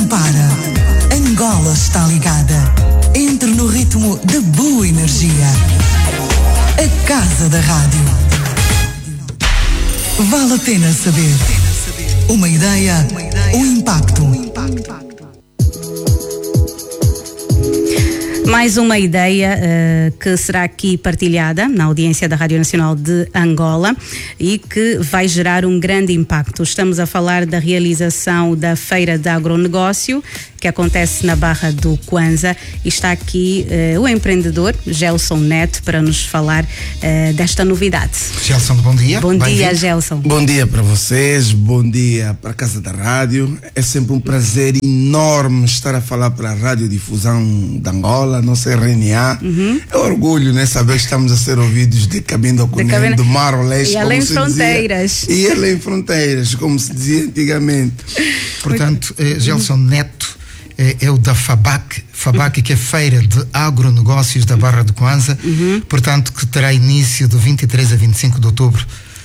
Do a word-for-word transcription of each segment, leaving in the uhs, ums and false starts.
para. Angola está ligada. Entre no ritmo da boa energia. A Casa da Rádio. Vale a pena saber. Uma ideia, um impacto. Mais uma ideia uh, que será aqui partilhada na audiência da Rádio Nacional de Angola e que vai gerar um grande impacto. Estamos a falar da realização da Feira de Agronegócio, que acontece na Barra do Kwanza, e está aqui uh, o empreendedor Gelson Neto para nos falar uh, desta novidade. Gelson, bom dia. Bom dia, Gelson. Bom dia para vocês, bom dia para a Casa da Rádio. É sempre um prazer enorme estar a falar para a Radiodifusão de Angola, nossa R N A. Uhum. É um orgulho, né, saber que estamos a ser ouvidos de Cabinda ao Cunha, do Mar ao Leste. E além fronteiras. Dizia, e além fronteiras, como se dizia antigamente. Portanto, eh, Gelson Neto é o da FABAC, FABAC que é Feira de Agronegócios da Barra do Kwanza, uhum. portanto que terá início de vinte e três a vinte e cinco de outubro,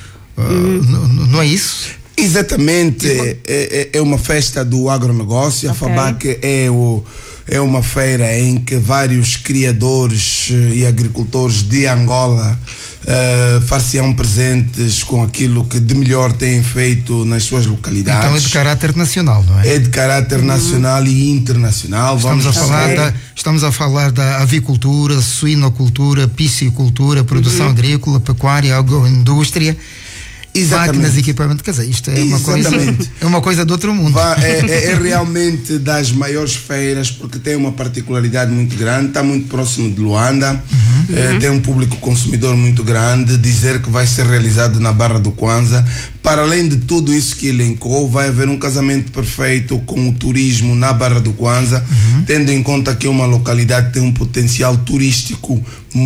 uhum. uh, não é isso? Exatamente, é, é uma festa do agronegócio, okay. A FABAC é, o, é uma feira em que vários criadores e agricultores de Angola Uh, far-se-ão presentes com aquilo que de melhor têm feito nas suas localidades. Então é de caráter nacional, não é? É de caráter uhum. nacional e internacional. Estamos, Vamos a falar okay. da, estamos a falar da avicultura, suinocultura, piscicultura, produção uhum. agrícola, pecuária, agroindústria. Exatamente. Máquinas e equipamento, quer dizer, isto é uma, coisa, é uma coisa do outro mundo. É, é, é realmente das maiores feiras, porque tem uma particularidade muito grande, está muito próximo de Luanda, uhum. é, tem um público consumidor muito grande. Dizer que vai ser realizado na Barra do Kwanza, para além de tudo isso que elencou, vai haver um casamento perfeito com o turismo na Barra do Kwanza, uhum. tendo em conta que é uma localidade que tem um potencial turístico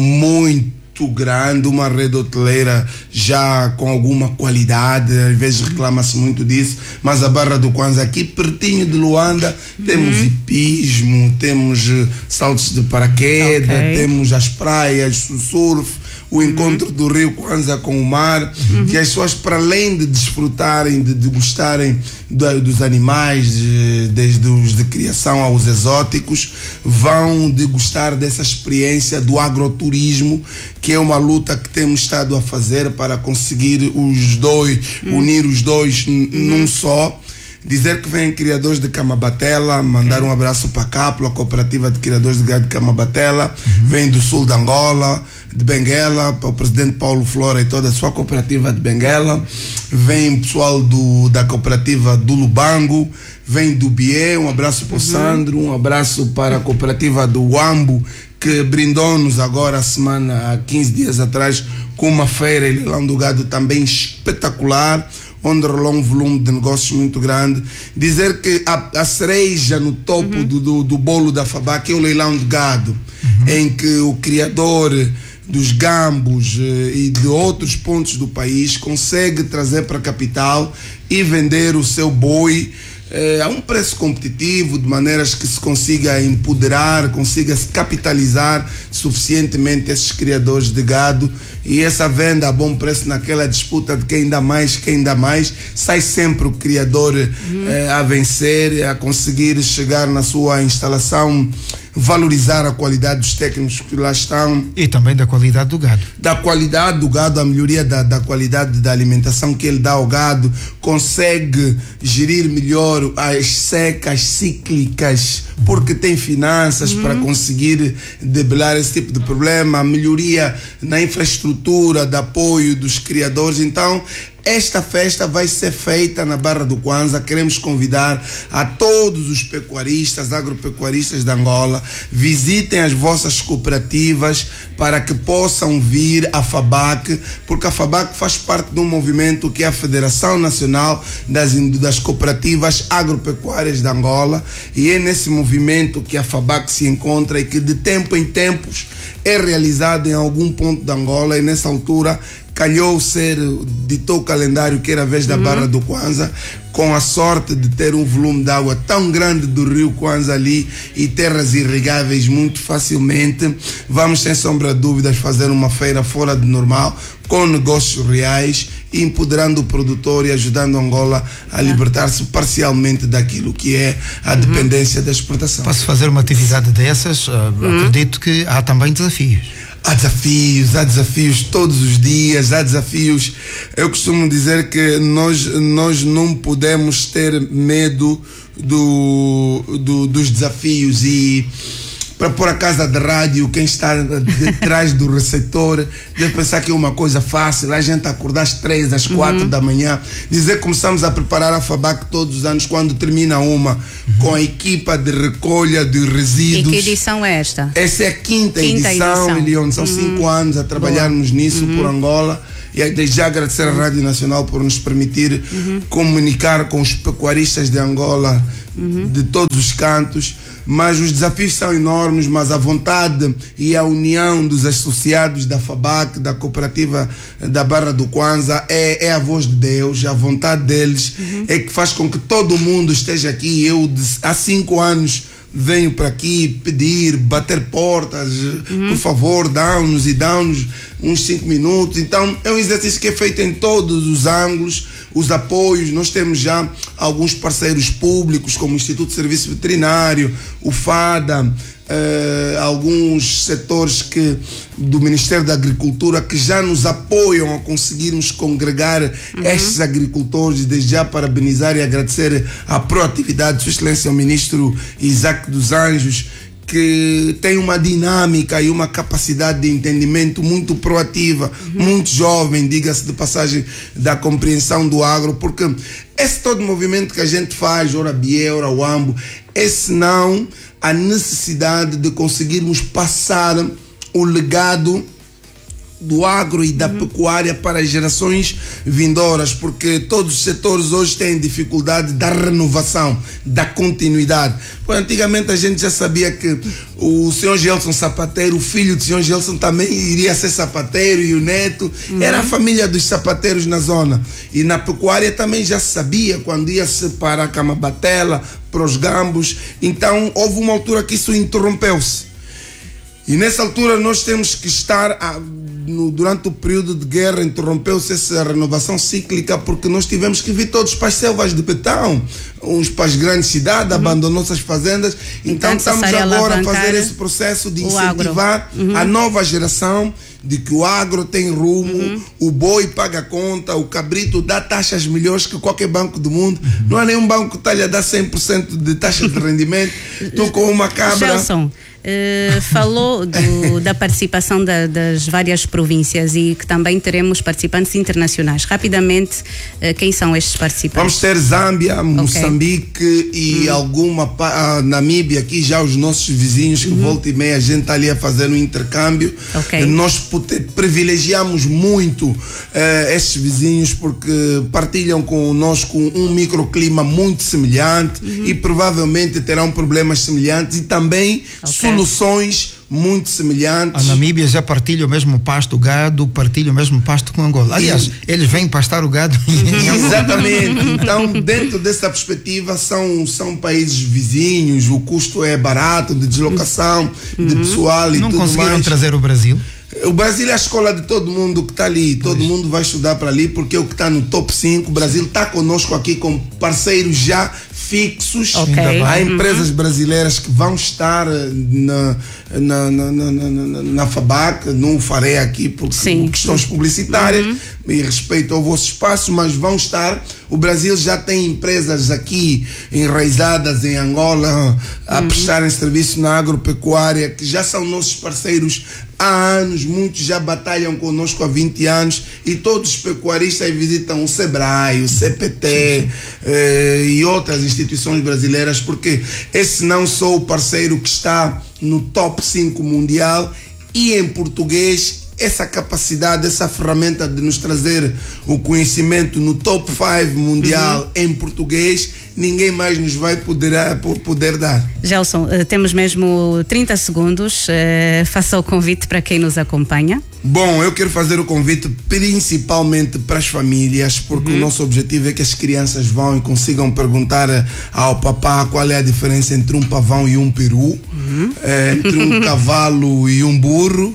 muito grande, uma rede hoteleira já com alguma qualidade. Às vezes reclama-se muito disso, mas a Barra do Kwanza, aqui pertinho de Luanda, uhum. temos hipismo, temos uh, saltos de paraquedas, okay. temos as praias, o surf, o encontro uhum. do rio Kwanza com o mar, uhum. que as pessoas, para além de desfrutarem, de degustarem do, dos animais, de, desde os de criação aos exóticos, vão degustar dessa experiência do agroturismo, que é uma luta que temos estado a fazer para conseguir os dois, uhum. unir os dois uhum. num só. Dizer que vêm criadores de Camabatela, mandar um abraço para a Cápula, a cooperativa de criadores de gado de Camabatela, uhum. vem do sul de Angola, de Benguela, para o presidente Paulo Flora e toda a sua cooperativa de Benguela, vem pessoal do, da cooperativa do Lubango, vem do Bié, um abraço para o uhum. Sandro, um abraço para a cooperativa do Uambo, que brindou-nos agora a semana, há quinze dias atrás, com uma feira e leilão do gado também espetacular, onde rolou um volume de negócios muito grande. Dizer que a, a cereja no topo uhum. do, do, do bolo da FABAC é o leilão de gado, uhum. em que o criador dos gambos eh, e de outros pontos do país consegue trazer para a capital e vender o seu boi eh, a um preço competitivo, de maneiras que se consiga empoderar, consiga se capitalizar suficientemente esses criadores de gado, e essa venda a bom preço naquela disputa de quem dá mais, quem dá mais, sai sempre o criador uhum. eh, a vencer, a conseguir chegar na sua instalação, valorizar a qualidade dos técnicos que lá estão. E também da qualidade do gado. Da qualidade do gado, a melhoria da, da qualidade da alimentação que ele dá ao gado, consegue gerir melhor as secas cíclicas, porque tem finanças uhum. para conseguir debelar esse tipo de problema, a melhoria na infraestrutura de apoio dos criadores. Então, esta festa vai ser feita na Barra do Kwanza. Queremos convidar a todos os pecuaristas, agropecuaristas de Angola, visitem as vossas cooperativas para que possam vir à FABAC, porque a FABAC faz parte de um movimento que é a Federação Nacional das, das Cooperativas Agropecuárias de Angola, e é nesse movimento que a FABAC se encontra e que de tempo em tempos é realizado em algum ponto de Angola, e nessa altura calhou ser, ditou o calendário que era a vez da uhum. Barra do Kwanza, com a sorte de ter um volume de água tão grande do rio Kwanza ali e terras irrigáveis muito facilmente, vamos sem sombra de dúvidas fazer uma feira fora de normal, com negócios reais, empoderando o produtor e ajudando Angola a libertar-se parcialmente daquilo que é a uhum. dependência da exportação. Posso fazer uma atividade dessas? Uh, uhum. Acredito que há também desafios. Há desafios, há desafios todos os dias, há desafios. Eu costumo dizer que nós, nós não podemos ter medo do, do, dos desafios e para pôr a casa de rádio, quem está detrás do receptor deve pensar que é uma coisa fácil, a gente acordar às três, às quatro uhum. da manhã, dizer que começamos a preparar a FABAC todos os anos, quando termina uma, uhum. com a equipa de recolha de resíduos. E que edição é esta? Essa é a quinta, quinta edição, edição. Elione, são uhum. cinco anos a trabalharmos Boa. nisso uhum. por Angola. E desde já agradecer à Rádio Nacional por nos permitir uhum. comunicar com os pecuaristas de Angola uhum. de todos os cantos. Mas os desafios são enormes, mas a vontade e a união dos associados da FABAC, da cooperativa da Barra do Kwanza, é, é a voz de Deus, a vontade deles uhum. é que faz com que todo mundo esteja aqui. Eu há cinco anos venho para aqui pedir, bater portas, uhum. por favor, dá-nos e dá-nos uns cinco minutos. Então é um exercício que é feito em todos os ângulos, os apoios. Nós temos já alguns parceiros públicos, como o Instituto de Serviço Veterinário, o FADA, Uh, alguns setores que, do Ministério da Agricultura, que já nos apoiam a conseguirmos congregar uhum. estes agricultores, e desde já parabenizar e agradecer a proatividade de Sua Excelência o Ministro Isaac dos Anjos, que tem uma dinâmica e uma capacidade de entendimento muito proativa, uhum. muito jovem, diga-se de passagem, da compreensão do agro, porque esse todo movimento que a gente faz, ora Bié, ora Uambo, é senão a necessidade de conseguirmos passar o legado do agro e da uhum. pecuária para as gerações vindouras, porque todos os setores hoje têm dificuldade da renovação, da continuidade. Porque antigamente a gente já sabia que o senhor Gelson sapateiro, o filho do senhor Gelson também iria ser sapateiro, e o neto uhum. era a família dos sapateiros na zona. E na pecuária também já se sabia quando ia-se para a Camabatela, para os Gambos. Então houve uma altura que isso interrompeu-se. E nessa altura nós temos que estar, a, no, durante o período de guerra, interrompeu-se essa renovação cíclica, porque nós tivemos que vir todos para as selvas de betão, uns para as grandes cidades, uhum. abandonou-se as fazendas. Então, então estamos agora a fazer esse processo de incentivar uhum. a nova geração, de que o agro tem rumo, uhum. o boi paga a conta, o cabrito dá taxas melhores que qualquer banco do mundo. Uhum. Não há nenhum banco que está-lhe a dar cem por cento de taxa de rendimento. Tu com uma cabra... Gelson, Uh, falou do, da participação da, das várias províncias e que também teremos participantes internacionais. Rapidamente, uh, quem são estes participantes? Vamos ter Zâmbia, Moçambique okay. e uhum. alguma uh, Namíbia, aqui já os nossos vizinhos, que uhum. volta e meia a gente está ali a fazer um intercâmbio. Okay. Uh, nós privilegiamos muito uh, estes vizinhos, porque partilham conosco um microclima muito semelhante uhum. e provavelmente terão problemas semelhantes e também okay. soluções muito semelhantes. A Namíbia já partilha o mesmo pasto, o gado partilha o mesmo pasto com Angola. Aliás, e... eles vêm pastar o gado. Exatamente. Então, dentro dessa perspectiva, são, são países vizinhos, o custo é barato de deslocação, uhum. de pessoal e Não tudo mais. Não conseguiram trazer o Brasil? O Brasil é a escola de todo mundo que está ali, todo pois. mundo vai estudar para ali, porque é o que está no top cinco. O Brasil está conosco aqui com parceiros já fixos. Okay. Há empresas uhum. brasileiras que vão estar na, na, na, na, na, na FABAC, não o farei aqui por Sim. questões publicitárias uhum. e respeito ao vosso espaço, mas vão estar. O Brasil já tem empresas aqui enraizadas em Angola a uhum. prestarem serviço na agropecuária, que já são nossos parceiros há anos, muitos já batalham conosco há vinte anos, e todos os pecuaristas visitam o SEBRAE, o C P T eh, e outras instituições brasileiras, porque esse não só o parceiro que está no top cinco mundial, e em português essa capacidade, essa ferramenta de nos trazer o conhecimento no top cinco mundial uhum. em português ninguém mais nos vai poder, poder dar. Gelson, temos mesmo trinta segundos, faça o convite para quem nos acompanha. Bom, eu quero fazer o convite principalmente para as famílias, porque uhum. o nosso objetivo é que as crianças vão e consigam perguntar ao papá qual é a diferença entre um pavão e um peru, uhum. é, entre um cavalo e um burro,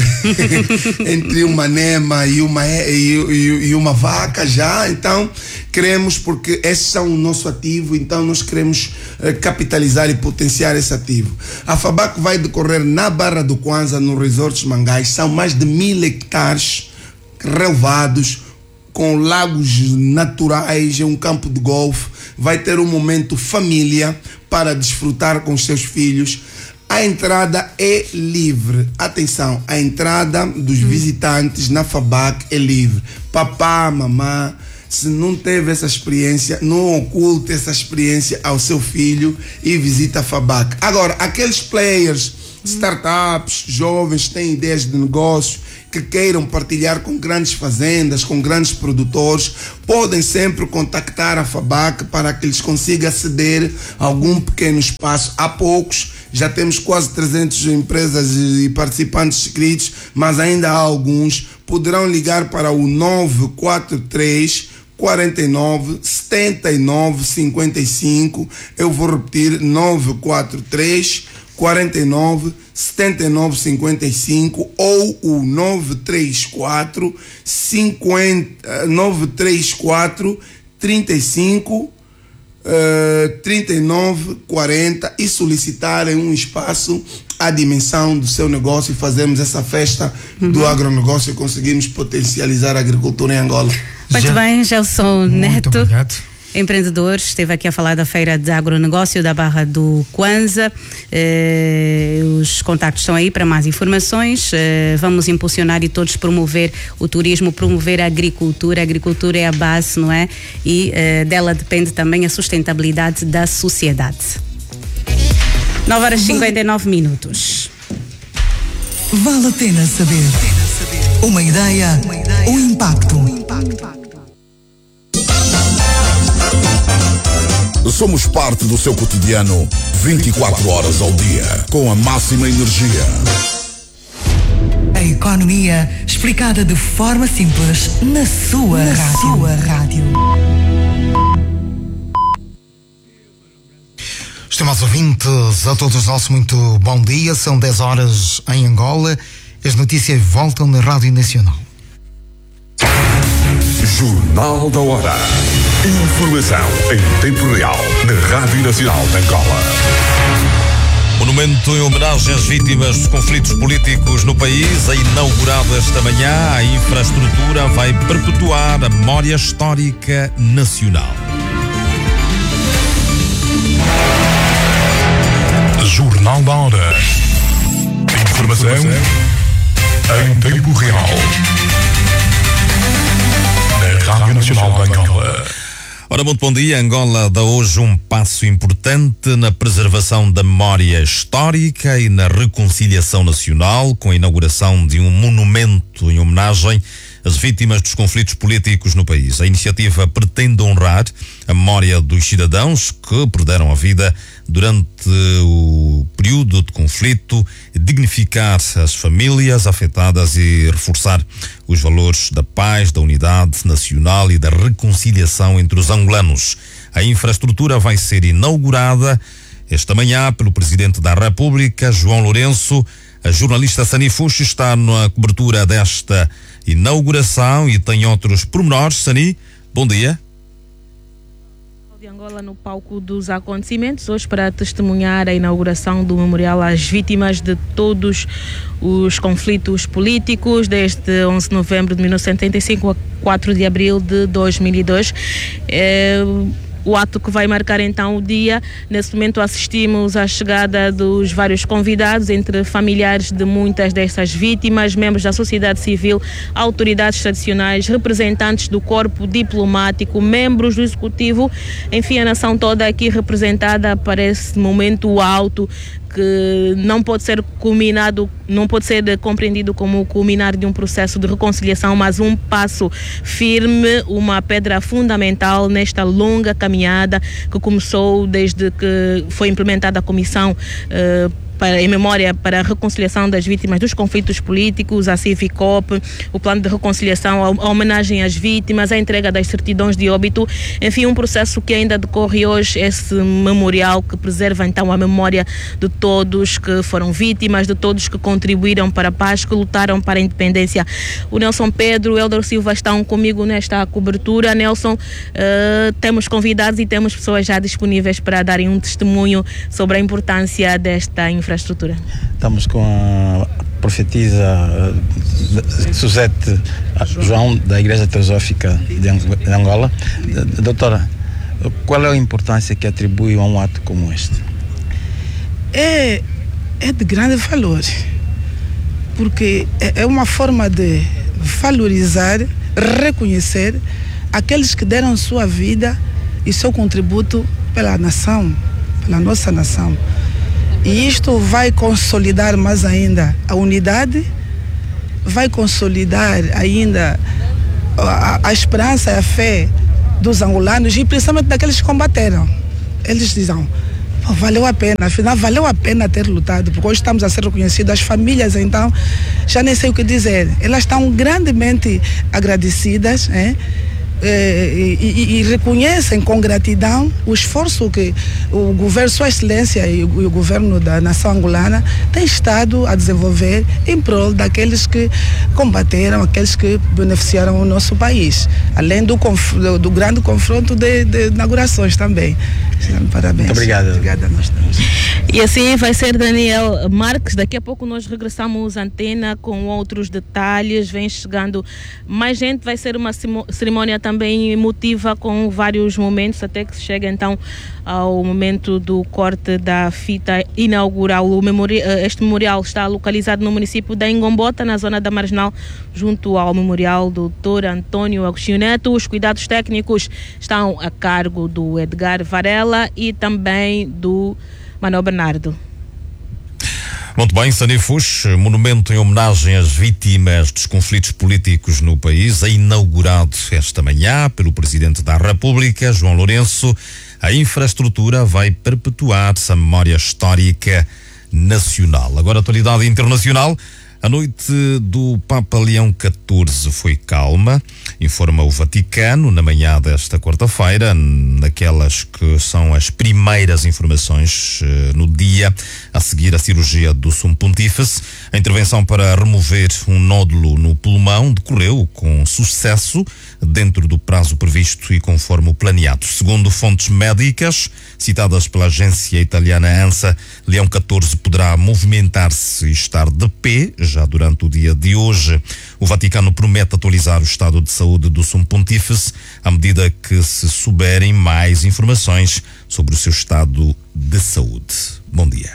entre uma nema e uma, e, e, e uma vaca já. Então queremos, porque esses são o nosso ativo, então nós queremos uh, capitalizar e potenciar esse ativo. A FABAC vai decorrer na Barra do Kwanza, no Resorts Mangás. São mais de mil hectares relevados, com lagos naturais, um campo de golfe. Vai ter um momento família para desfrutar com os seus filhos. A entrada é livre. Atenção, a entrada dos hum. visitantes na FABAC é livre. Papá, mamã, se não teve essa experiência, não oculte essa experiência ao seu filho e visita a FABAC. Agora, aqueles players, startups, jovens que têm ideias de negócio, que queiram partilhar com grandes fazendas, com grandes produtores, podem sempre contactar a FABAC para que eles consigam ceder algum pequeno espaço. Há poucos, já temos quase trezentas empresas e participantes inscritos, mas ainda há alguns. Poderão ligar para o nove quatro três, quarenta e nove, setenta e nove, cinquenta e cinco. Eu vou repetir: nove quatro três, quarenta e nove, setenta e nove, cinquenta e cinco, ou o nove três quatro, cinquenta, nove três quatro, trinta e cinco, trinta e nove, quarenta, e solicitarem um espaço à dimensão do seu negócio e fazermos essa festa uhum. do agronegócio e conseguimos potencializar a agricultura em Angola. Muito Já, bem, Gelson Neto. Muito obrigado. Empreendedor, esteve aqui a falar da Feira de Agronegócio da Barra do Kwanza. Eh, os contactos estão aí para mais informações. Eh, vamos impulsionar e todos promover o turismo, promover a agricultura. A agricultura é a base, não é? E eh, dela depende também a sustentabilidade da sociedade. nove horas e cinquenta e nove minutos. Vale a pena saber. Uma ideia, um impacto. Somos parte do seu cotidiano vinte e quatro horas ao dia, com a máxima energia. A economia explicada de forma simples na sua na rádio. Sua rádio. Estimados ouvintes, a todos nós muito bom dia. São dez horas em Angola. As notícias voltam na Rádio Nacional. Jornal da Hora. Informação em tempo real na Rádio Nacional de Angola. Monumento em homenagem às vítimas dos conflitos políticos no país, é inaugurado esta manhã. A infraestrutura vai perpetuar a memória histórica nacional. Jornal da Hora. Informação, Informação em tempo real na Rádio Nacional de Angola. Ora, muito bom dia. Angola dá hoje um passo importante na preservação da memória histórica e na reconciliação nacional, com a inauguração de um monumento em homenagem às vítimas dos conflitos políticos no país. A iniciativa pretende honrar a memória dos cidadãos que perderam a vida durante o período de conflito, dignificar as famílias afetadas e reforçar os valores da paz, da unidade nacional e da reconciliação entre os angolanos. A infraestrutura vai ser inaugurada esta manhã pelo Presidente da República, João Lourenço. A jornalista Sani Fuxi está na cobertura desta inauguração e tem outros pormenores. Sani, bom dia. De Angola no palco dos acontecimentos, hoje para testemunhar a inauguração do memorial às vítimas de todos os conflitos políticos desde onze de novembro de mil novecentos e setenta e cinco a quatro de abril de dois mil e dois. É o ato que vai marcar então o dia. Nesse momento assistimos à chegada dos vários convidados, entre familiares de muitas dessas vítimas, membros da sociedade civil, autoridades tradicionais, representantes do corpo diplomático, membros do executivo, enfim, a nação toda aqui representada para esse momento alto que não pode ser culminado, não pode ser compreendido como o culminar de um processo de reconciliação, mas um passo firme, uma pedra fundamental nesta longa caminhada que começou desde que foi implementada a comissão uh, Para, em memória para a reconciliação das vítimas dos conflitos políticos, a Civicop, o plano de reconciliação, a, a homenagem às vítimas, a entrega das certidões de óbito, enfim, um processo que ainda decorre hoje, esse memorial que preserva então a memória de todos que foram vítimas, de todos que contribuíram para a paz, que lutaram para a independência. O Nelson Pedro, o Eldor Silva estão comigo nesta cobertura. Nelson, uh, temos convidados e temos pessoas já disponíveis para darem um testemunho sobre a importância desta infraestrutura. Estamos com a profetisa Suzete João, da Igreja Teosófica de Angola. Doutora, qual é a importância que atribui a um ato como este? É, é de grande valor, porque é uma forma de valorizar, reconhecer aqueles que deram sua vida e seu contributo pela nação, pela nossa nação. E isto vai consolidar mais ainda a unidade, vai consolidar ainda a, a esperança e a fé dos angolanos e principalmente daqueles que combateram. Eles dizem, valeu a pena, afinal valeu a pena ter lutado, porque hoje estamos a ser reconhecidos. As famílias, então, já nem sei o que dizer. Elas estão grandemente agradecidas, hein? E, e, e reconhecem com gratidão o esforço que o governo, Sua Excelência e o, e o governo da nação angolana tem estado a desenvolver em prol daqueles que combateram, aqueles que beneficiaram o nosso país, além do, do, do grande confronto de, de inaugurações também. Parabéns. Muito obrigado. Obrigada a nós todos. E assim vai ser Daniel Marques. Daqui a pouco nós regressamos à antena com outros detalhes. Vem chegando mais gente. Vai ser uma cerimónia também emotiva com vários momentos, até que se chega então ao momento do corte da fita inaugural. O memorial, este memorial está localizado no município da Ingombota, na zona da Marginal, junto ao memorial do doutor Antônio Agostinho Neto. Os cuidados técnicos estão a cargo do Edgar Varela e também do Manuel Bernardo. Muito bem, Sanifus, monumento em homenagem às vítimas dos conflitos políticos no país, é inaugurado esta manhã pelo Presidente da República, João Lourenço. A infraestrutura vai perpetuar a memória histórica nacional. Agora, atualidade internacional. A noite do Papa Leão catorze foi calma, informa o Vaticano, na manhã desta quarta-feira, naquelas que são as primeiras informações no dia a seguir a cirurgia do Sumo Pontífice. A intervenção para remover um nódulo no pulmão decorreu com sucesso dentro do prazo previsto e conforme o planeado. Segundo fontes médicas citadas pela agência italiana ANSA, Leão catorze poderá movimentar-se e estar de pé já durante o dia de hoje. O Vaticano promete atualizar o estado de saúde do Sumo Pontífice à medida que se souberem mais informações sobre o seu estado de saúde. Bom dia.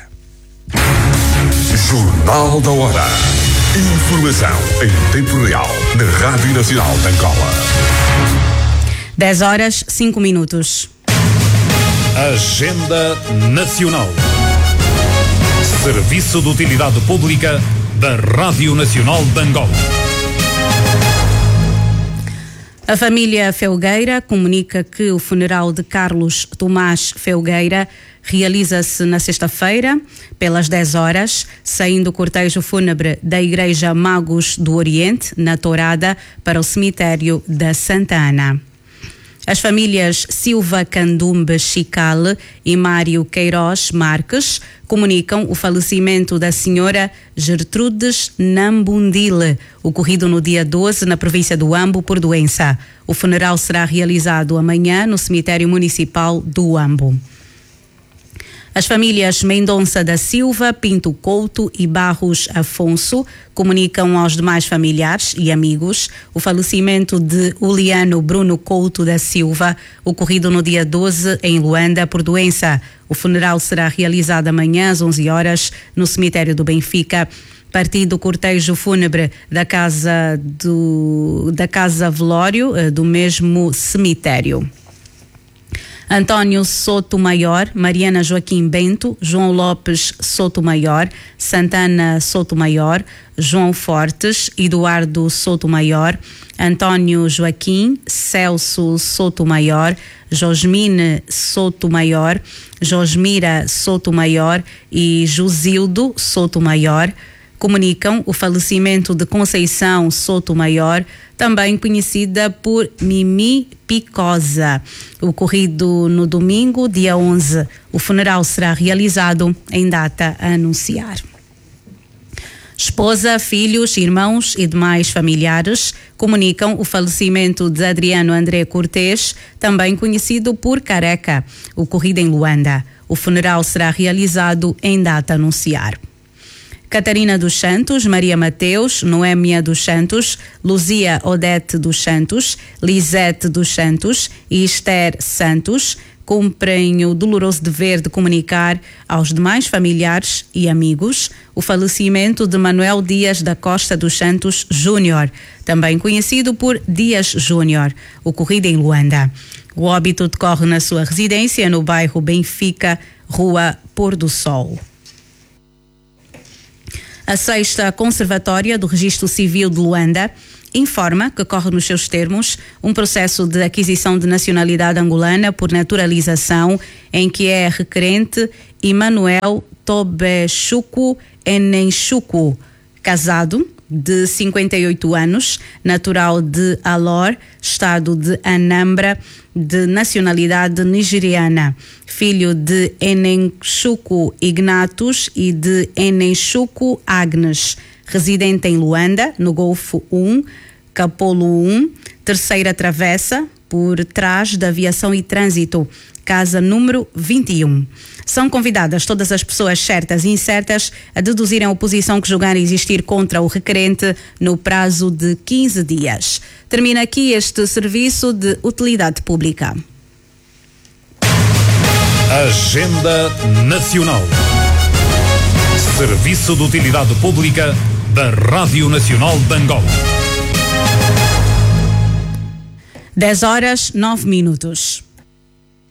Jornal da Hora. Informação em tempo real na Rádio Nacional de Angola. dez horas, cinco minutos. Agenda Nacional. Serviço de Utilidade Pública da Rádio Nacional de Angola. A família Felgueira comunica que o funeral de Carlos Tomás Felgueira realiza-se na sexta-feira, pelas dez horas, saindo o cortejo fúnebre da Igreja Magos do Oriente, na Tourada, para o cemitério da Santa Ana. As famílias Silva Candumbe Chicale e Mário Queiroz Marques comunicam o falecimento da senhora Gertrudes Nambundile, ocorrido no dia doze na província do Ambo por doença. O funeral será realizado amanhã no cemitério municipal do Ambo. As famílias Mendonça da Silva, Pinto Couto e Barros Afonso comunicam aos demais familiares e amigos o falecimento de Uliano Bruno Couto da Silva, ocorrido no dia doze em Luanda por doença. O funeral será realizado amanhã às onze horas no cemitério do Benfica, partindo do cortejo fúnebre da casa do da casa velório do mesmo cemitério. António Sotomayor, Mariana Joaquim Bento, João Lopes Sotomayor, Santana Sotomayor, João Fortes, Eduardo Sotomayor, António Joaquim, Celso Sotomayor, Josmine Sotomayor, Josmira Sotomayor e Josildo Sotomayor, comunicam o falecimento de Conceição Sotomayor, também conhecida por Mimi Picosa, ocorrido no domingo, dia onze. O funeral será realizado em data a anunciar. Esposa, filhos, irmãos e demais familiares comunicam o falecimento de Adriano André Cortes, também conhecido por Careca, ocorrido em Luanda. O funeral será realizado em data a anunciar. Catarina dos Santos, Maria Mateus, Noémia dos Santos, Luzia Odete dos Santos, Lisete dos Santos e Esther Santos cumprem o doloroso dever de comunicar aos demais familiares e amigos o falecimento de Manuel Dias da Costa dos Santos Júnior, também conhecido por Dias Júnior, ocorrido em Luanda. O óbito decorre na sua residência no bairro Benfica, Rua Pôr do Sol. A sexta Conservatória do Registro Civil de Luanda informa que corre nos seus termos um processo de aquisição de nacionalidade angolana por naturalização em que é requerente Emmanuel Tobechuku Enenchuku, casado, de cinquenta e oito anos, natural de Alor, estado de Anambra, de nacionalidade nigeriana, filho de Enenchuku Ignatus e de Enenchuku Agnes, residente em Luanda, no Golfo um, Capolo um, terceira travessa, por trás da Aviação e Trânsito, casa número vinte e um. São convidadas todas as pessoas certas e incertas a deduzirem a oposição que julgarem existir contra o requerente no prazo de quinze dias. Termina aqui este serviço de utilidade pública. Agenda Nacional. Serviço de utilidade pública da Rádio Nacional de Angola. dez horas, nove minutos.